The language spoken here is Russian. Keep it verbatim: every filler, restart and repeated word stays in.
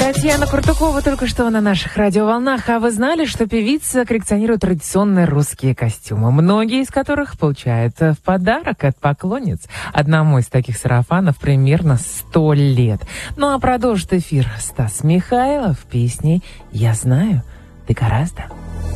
Татьяна Куртукова только что на наших радиоволнах. А вы знали, что певица коллекционирует традиционные русские костюмы, многие из которых получает в подарок от поклонниц? Одному из таких сарафанов примерно сто лет. Ну а продолжит эфир Стас Михайлов песней «Я знаю, ты гораздо».